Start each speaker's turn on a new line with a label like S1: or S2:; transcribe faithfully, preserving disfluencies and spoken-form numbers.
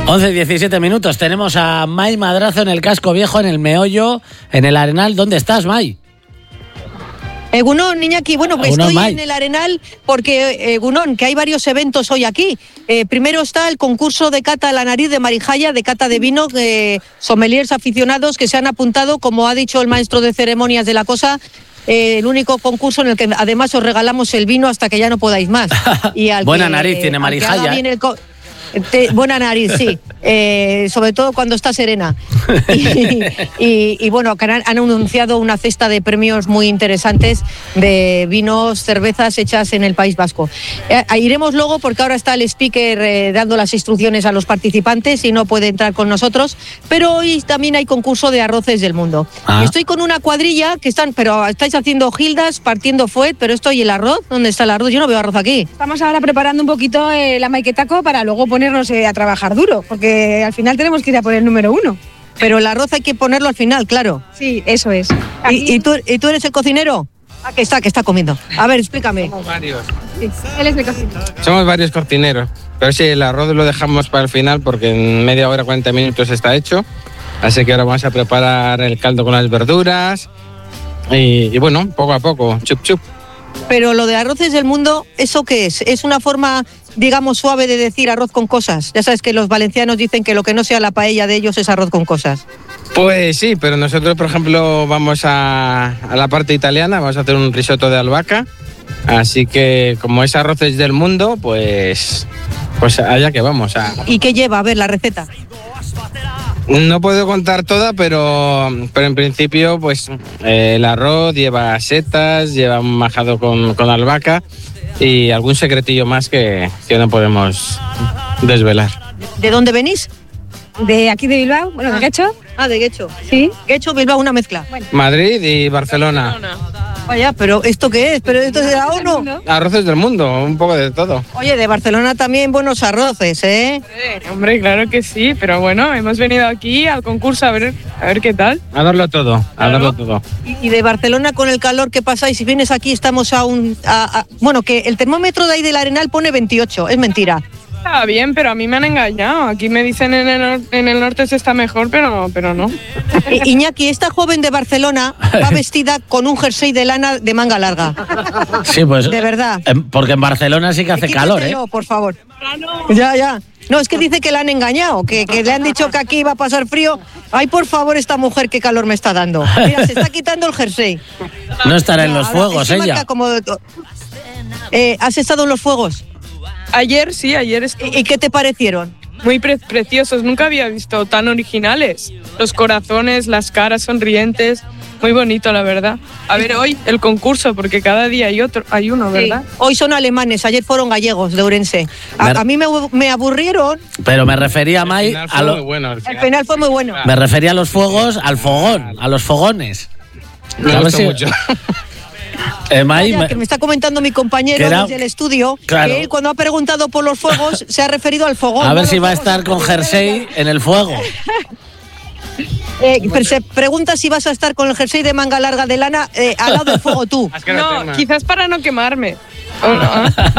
S1: once diecisiete minutos. Tenemos a Mai Madrazo en el casco viejo, en el meollo, en el Arenal. ¿Dónde estás, Mai?
S2: Egunon, Iñaki, bueno, pues
S1: Egunon,
S2: estoy
S1: Mai.
S2: en el Arenal porque, Egunon, que hay varios eventos hoy aquí. Eh, primero está el concurso de cata a la nariz de Marijaya, de cata de vino, eh, sommeliers aficionados que se han apuntado, como ha dicho el maestro de ceremonias de la cosa, eh, el único concurso en el que además os regalamos el vino hasta que ya no podáis más. Y al
S1: Buena
S2: que,
S1: nariz tiene
S2: al que
S1: Marijaya,
S2: haga
S1: ¿eh?
S2: bien el co- Te, buena nariz, sí, eh, sobre todo cuando está serena. Y, y, y bueno, han, han anunciado una cesta de premios muy interesantes de vinos, cervezas hechas en el País Vasco. Eh, iremos luego porque ahora está el speaker eh, dando las instrucciones a los participantes y no puede entrar con nosotros, pero hoy también hay concurso de arroces del mundo.
S1: Ah.
S2: Estoy con una cuadrilla que están, pero estáis haciendo gildas, partiendo fuet, pero esto y el arroz, ¿dónde está el arroz? Yo no veo arroz aquí.
S3: Estamos ahora preparando un poquito eh, la maquetaco para luego ponernos eh, a trabajar duro, porque al final tenemos que ir a por el número uno.
S2: Pero el arroz hay que ponerlo al final, claro.
S3: Sí, eso es.
S2: ¿Y, y, tú, ¿Y tú eres el cocinero? Ah, que está, que está comiendo. A ver, explícame.
S4: Somos varios.
S3: Sí, él es el cocinero.
S4: Somos varios cocineros. Pero sí, el arroz lo dejamos para el final porque en media hora, cuarenta minutos está hecho. Así que ahora vamos a preparar el caldo con las verduras. Y, y bueno, poco a poco, chup chup.
S2: Pero lo de arroces del mundo, ¿eso qué es? ¿Es una forma, digamos, suave de decir arroz con cosas? Ya sabes que los valencianos dicen que lo que no sea la paella de ellos es arroz con cosas.
S4: Pues sí, pero nosotros, por ejemplo, vamos a, a la parte italiana, vamos a hacer un risotto de albahaca. Así que como es arroces del mundo, pues, pues allá que vamos. A...
S2: ¿Y qué lleva? A ver, la receta.
S4: No puedo contar toda, pero, pero en principio, pues eh, el arroz lleva setas, lleva un majado con, con albahaca y algún secretillo más que, que no podemos desvelar.
S2: ¿De dónde venís?
S3: De aquí de Bilbao, bueno, de Guecho.
S2: Ah, de Guecho.
S3: Sí.
S2: Guecho, Bilbao, una mezcla.
S3: Bueno.
S4: Madrid y Barcelona.
S2: Vaya, pero ¿esto qué es? ¿Pero esto es de la ONU?
S4: Arroces del mundo, un poco de todo.
S2: Oye, de Barcelona también buenos arroces, ¿eh?
S5: Eh, hombre, claro que sí, pero bueno, hemos venido aquí al concurso a ver, a ver qué tal.
S4: A darlo todo, a darlo todo.
S2: Y, y de Barcelona con el calor que pasáis, si vienes aquí estamos a un... A, a, bueno, que el termómetro de ahí del Arenal pone veintiocho, es mentira.
S5: Está bien, pero a mí me han engañado. Aquí me dicen en el, nor- en el norte se está mejor, pero, pero no.
S2: I- Iñaki, esta joven de Barcelona va vestida con un jersey de lana de manga larga.
S1: Sí, pues.
S2: De verdad.
S1: eh, Porque en Barcelona sí que hace calor, ¿eh?
S2: Quítatelo, por favor. Ya, ya. No, es que dice que la han engañado, que, que le han dicho que aquí iba a pasar frío. Ay, por favor, esta mujer, qué calor me está dando. Mira, se está quitando el jersey.
S1: No estará en los
S2: Ahora,
S1: fuegos
S2: es que marca
S1: ella.
S2: como- Eh, ¿Has estado en los fuegos?
S5: Ayer sí, ayer estuve
S2: ¿Y, y qué te parecieron?
S5: muy pre- preciosos. Nunca había visto tan originales. Los corazones, las caras sonrientes. Muy bonito, la verdad. A ver, hoy el concurso, porque cada día hay otro, hay uno, ¿verdad?
S2: Sí. Hoy son alemanes, ayer fueron gallegos de Ourense. A,
S1: Mer-
S2: a mí me, me aburrieron,
S1: Pero me refería, Mai,
S4: Al final
S1: a
S4: fue
S1: lo-
S4: muy bueno. al
S2: el
S4: final.
S2: penal fue muy bueno.
S1: me refería a los fuegos, al fogón, a los fogones.
S4: Me
S1: A ver
S4: gustó
S1: si-
S4: mucho.
S1: Eh, Mai,
S2: Vaya,
S1: me-
S2: que me está comentando mi compañero
S1: Que era-
S2: desde el estudio,
S1: Claro.
S2: que él cuando ha preguntado por los fuegos se ha referido al fogón.
S1: a
S2: no
S1: ver
S2: los
S1: si va a
S2: fuegos.
S1: estar con jersey en el fuego.
S2: Eh, pero se pregunta si vas a estar con el jersey de manga larga de lana eh, al lado del fuego tú.
S4: Es que no
S5: No,
S4: tengo.
S5: quizás para no quemarme. ¿O no?